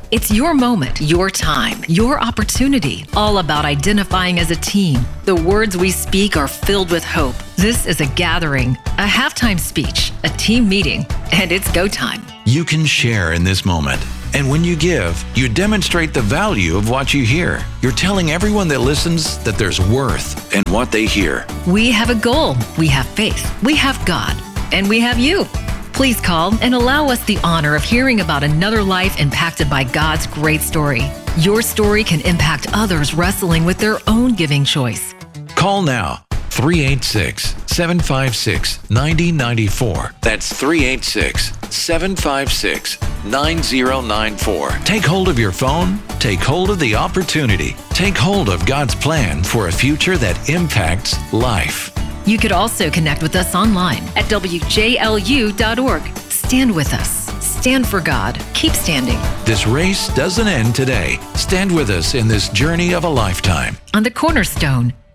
It's your moment, your time, your opportunity, all about identifying as a team. The words we speak are filled with hope. This is a gathering, a halftime speech, a team meeting, and it's go time. You can share in this moment. And when you give, you demonstrate the value of what you hear. You're telling everyone that listens that there's worth in what they hear. We have a goal. We have faith. We have God. And we have you. Please call and allow us the honor of hearing about another life impacted by God's great story. Your story can impact others wrestling with their own giving choice. Call now. 386-756-9094. That's 386-756-9094. Take hold of your phone. Take hold of the opportunity. Take hold of God's plan for a future that impacts life. You could also connect with us online at WJLU.org. Stand with us. Stand for God. Keep standing. This race doesn't end today. Stand with us in this journey of a lifetime. On the Cornerstone